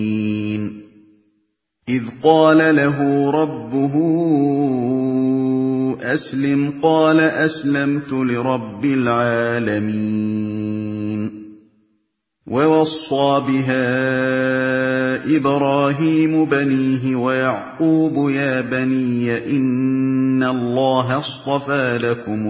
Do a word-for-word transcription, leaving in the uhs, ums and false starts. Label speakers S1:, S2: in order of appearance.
S1: إذ قال له ربه أسلم قال أسلمت لرب العالمين ووصى بها إبراهيم بنيه ويعقوب يا بني إن الله اصطفى لكم